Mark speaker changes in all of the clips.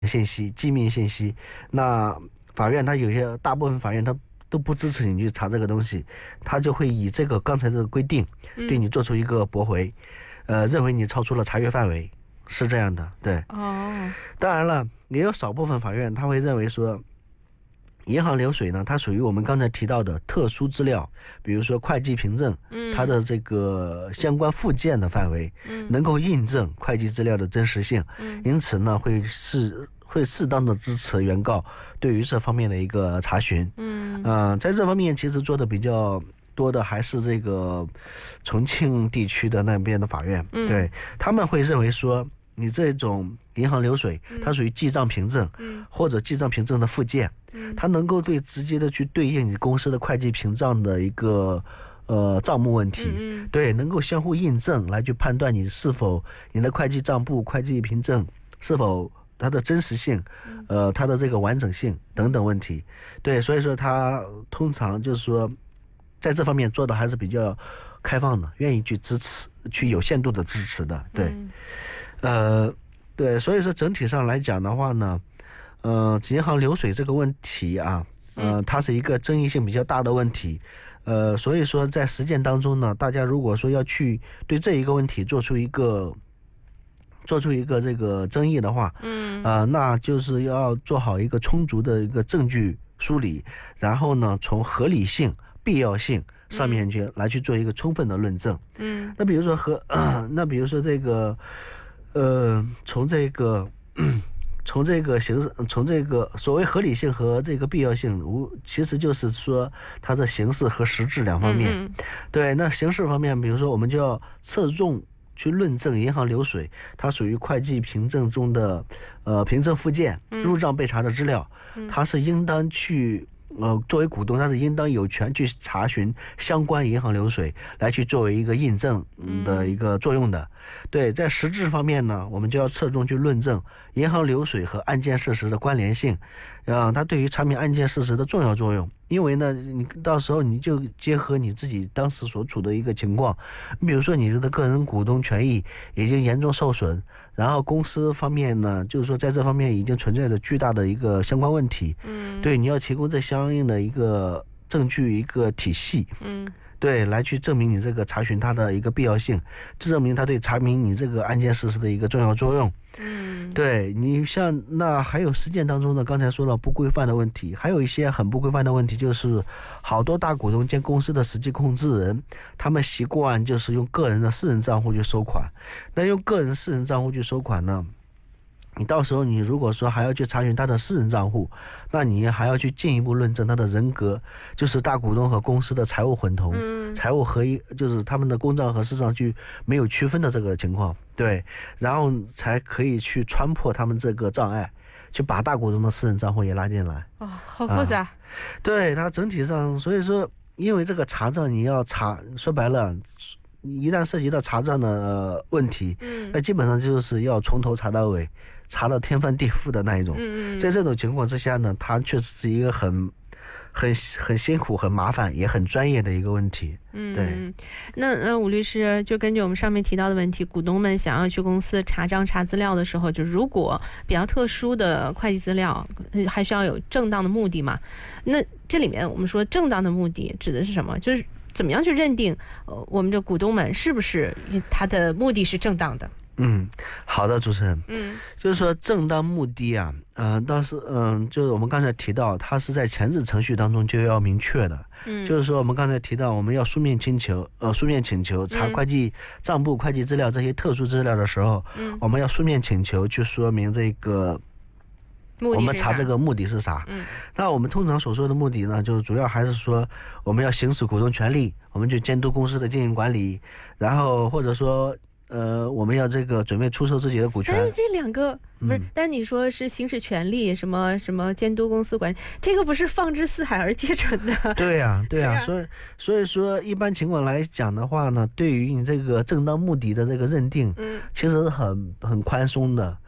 Speaker 1: 信息、机密信息，那法院它有些大部分法院它都不支持你去查这个东西，他就会以这个刚才这个规定对你做出一个驳回，认为你超出了查阅范围，是这样的，对。当然了，也有少部分法院他会认为说，银行流水呢，它属于我们刚才提到的特殊资料，比如说会计凭证，它的这个相关附件的范围，能够印证会计资料的真实性，因此呢，会适当的支持原告对于这方面的一个查询。在这方面其实做的比较多的还是这个重庆地区的那边的法院，对，他们会认为说，你这种银行流水，它属于记账凭证，或者记账凭证的附件，它能够直接的去对应你公司的会计凭账的一个账目问题，对，能够相互印证来去判断你是否你的会计账簿、会计凭证是否它的真实性，它的这个完整性等等问题，对，所以说它通常就是说，在这方面做的还是比较开放的，愿意去支持，去有限度的支持的，对。对，所以说整体上来讲的话呢，银行流水这个问题啊，它是一个争议性比较大的问题，所以说在实践当中呢，大家如果说要去对这一个问题做出一个这个争议的话，那就是要做好一个充足的一个证据梳理，然后呢，从合理性、必要性上面来去做一个充分的论证。那比如说这个。从这个形式，从这个所谓合理性和这个必要性，其实就是说它的形式和实质两方面。对，那形式方面，比如说我们就要侧重去论证银行流水，它属于会计凭证中的凭证附件、入账被查的资料，它是应当去。作为股东，他是应当有权去查询相关银行流水，来去作为一个印证的一个作用的。对，在实质方面呢，我们就要侧重去论证银行流水和案件事实的关联性，它对于查明案件事实的重要作用。因为呢，你到时候你就结合你自己当时所处的一个情况，比如说你的个人股东权益已经严重受损，然后公司方面呢，就是说在这方面已经存在着巨大的一个相关问题，对，你要提供这相应的一个证据一个体系，对，来去证明你这个查询它的一个必要性，证明它对查明你这个案件事实的一个重要作用。对，你像那还有实践当中呢，刚才说了不规范的问题，还有一些很不规范的问题，就是好多大股东兼公司的实际控制人，他们习惯就是用个人的私人账户去收款。那用个人私人账户去收款呢，你到时候你如果说还要去查询他的私人账户，那你还要去进一步论证他的人格，就是大股东和公司的财务混同，财务合一，就是他们的公账和私账去没有区分的这个情况，对，然后才可以去穿破他们这个障碍，去把大股东的私人账户也拉进来。
Speaker 2: 好复杂。
Speaker 1: 对，它整体上，所以说，因为这个查账你要查，说白了。一旦涉及到查账的问题，那基本上就是要从头查到尾，查到天翻地覆的那一种。在这种情况之下呢，它确实是一个很辛苦、很麻烦，也很专业的一个问题。对。
Speaker 2: 那武律师，就根据我们上面提到的问题，股东们想要去公司查账查资料的时候，就如果比较特殊的会计资料，还需要有正当的目的嘛？那这里面我们说正当的目的指的是什么？就是怎么样去认定我们的股东们是不是他的目的是正当的？
Speaker 1: 好的，主持人。就是说正当目的啊，倒是就是我们刚才提到，它是在前置程序当中就要明确的。就是说我们刚才提到，我们要书面请求查会计账簿、会计资料这些特殊资料的时候，我们要书面请求去说明这个。我们查这个目的是啥？那我们通常所说的目的呢，就是主要还是说我们要行使股东权利，我们去监督公司的经营管理，然后或者说我们要这个准备出售自己的股权。
Speaker 2: 但是这两个不是，但你说是行使权利，什么监督公司管理，这个不是放之四海而皆准的。
Speaker 1: 对呀，所以说一般情况来讲的话呢，对于你这个正当目的的这个认定，其实很宽松的。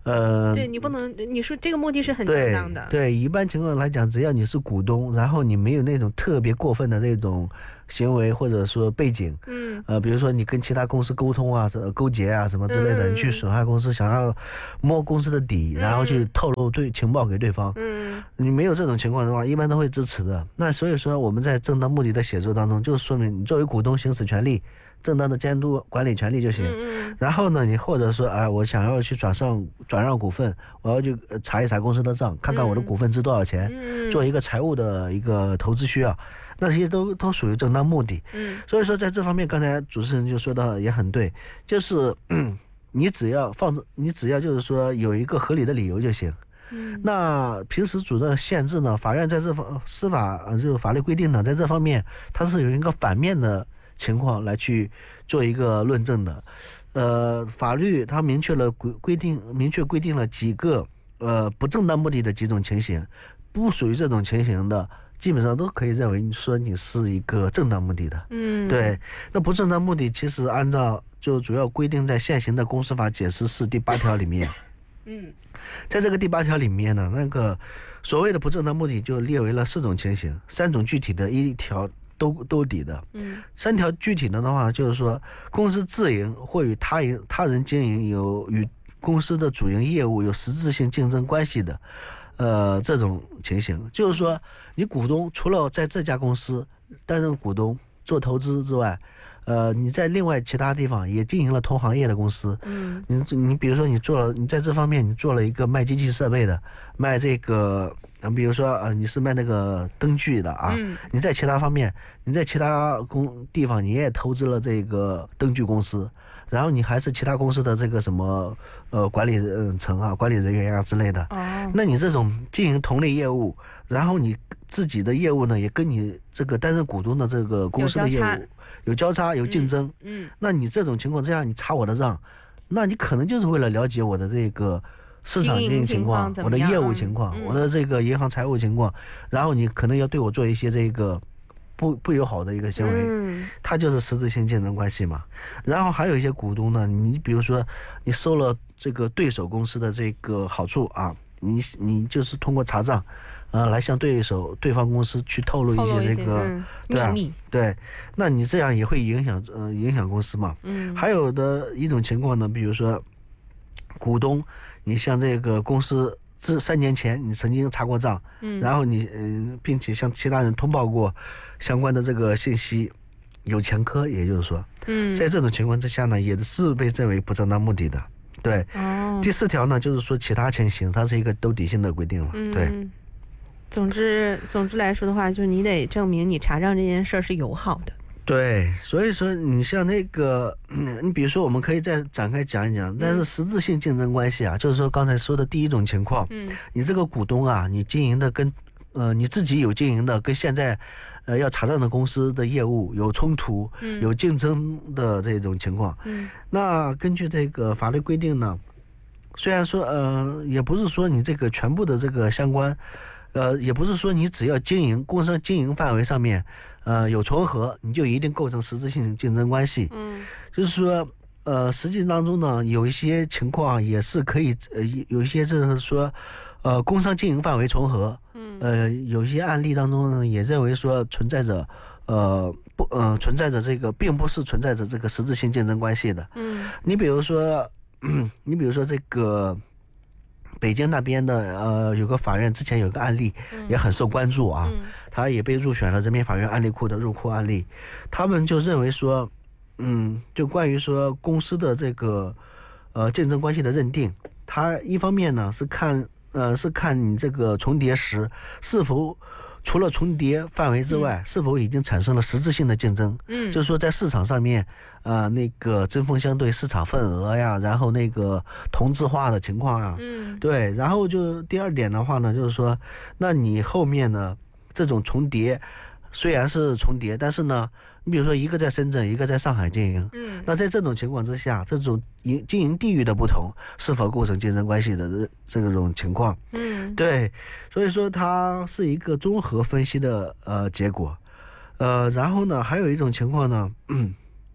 Speaker 2: 对你不能，你说这个目的是很正当的。
Speaker 1: 对，一般情况来讲，只要你是股东，然后你没有那种特别过分的那种行为或者说背景，比如说你跟其他公司沟通啊、勾结啊什么之类的，你去损害公司，想要摸公司的底，然后去透露情报给对方，你没有这种情况的话，一般都会支持的。那所以说我们在正当目的的写作当中，就说明你作为股东行使权利。正当的监督管理权利就行。然后呢，你或者说我想要去转让股份，我要去查一查公司的账，看看我的股份值多少钱，做一个财务的一个投资需要，那些都属于正当目的。所以说在这方面，刚才主持人就说的也很对，就是你只要就是说有一个合理的理由就行。那平时主的限制呢，法院在这方司法就是法律规定呢，在这方面它是有一个反面的情况来去做一个论证的。法律它明确规定了几个不正当目的的几种情形，不属于这种情形的，基本上都可以认为说你是一个正当目的的。对。那不正当目的其实按照就主要规定在现行的公司法解释4第8条里面。在这个第8条里面呢，那个所谓的不正当目的就列为了4种情形，3种具体的1条兜底的。3条具体的话就是说，公司自营或与他人经营有与公司的主营业务有实质性竞争关系的这种情形，就是说你股东除了在这家公司担任股东做投资之外，你在另外其他地方也经营了同行业的公司。你比如说你在这方面你做了一个卖机器设备的，卖这个比如说你是卖那个灯具的啊，你在其他方面，你在其他地方你也投资了这个灯具公司，然后你还是其他公司的这个什么管理层啊、管理人员啊之类的。那你这种经营同类业务，然后你自己的业务呢也跟你这个担任股东的这个公司的业务有交叉有竞争。那你这种情况之下，你查我的账，那你可能就是为了了解我的这个市场经营情况、我的业务情况、我的这个银行财务情况，然后你可能要对我做一些这个不友好的一个行为，它就是实质性竞争关系嘛。然后还有一些股东呢，你比如说你收了这个对手公司的这个好处啊，你就是通过查账来向对方公司去透露一些这个
Speaker 2: 秘密。
Speaker 1: 对，那你这样也会影响公司嘛。还有的一种情况呢，比如说股东你向这个公司3年前你曾经查过账，然后你并且向其他人通报过相关的这个信息有前科，也就是说在这种情况之下呢，也是被认为不正当目的的。对。第4条呢，就是说其他情形，它是一个兜底性的规定了。对。
Speaker 2: 总之来说的话，就是你得证明你查账这件事是友好的。
Speaker 1: 对，所以说你像那个你比如说我们可以再展开讲一讲，但是实质性竞争关系啊，就是说刚才说的第一种情况，你这个股东啊，你经营的跟你自己有经营的跟现在要查账的公司的业务有冲突，有竞争的这种情况。那根据这个法律规定呢，虽然说也不是说你这个全部的这个相关也不是说你只要工商经营范围上面有重合，你就一定构成实质性竞争关系。就是说实际当中呢，有一些情况也是可以有一些就是说工商经营范围重合。有一些案例当中呢，也认为说存在着存在着这个并不是存在着这个实质性竞争关系的。你比如说这个北京那边的有个法院之前有个案例也很受关注啊，他也被入选了人民法院案例库的入库案例。他们就认为说就关于说公司的这个竞争关系的认定，他一方面呢是看你这个重叠时是否除了重叠范围之外，是否已经产生了实质性的竞争。就是说在市场上面那个针锋相对，市场份额呀，然后那个同质化的情况啊。对，然后就第二点的话呢，就是说那你后面呢这种重叠虽然是重叠，但是呢你比如说一个在深圳，一个在上海经营，那在这种情况之下，这种经营地域的不同是否构成竞争关系的这种情况。对，所以说它是一个综合分析的结果。然后呢还有一种情况呢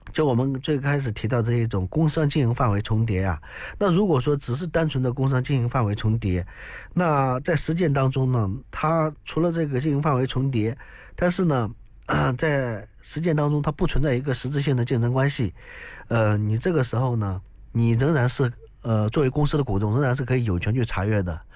Speaker 1: 就我们最开始提到这一种工商经营范围重叠啊，那如果说只是单纯的工商经营范围重叠，那在实践当中呢，它除了这个经营范围重叠，但是呢，在实践当中它不存在一个实质性的竞争关系，你这个时候呢，你仍然是作为公司的股东，仍然是可以有权去查阅的。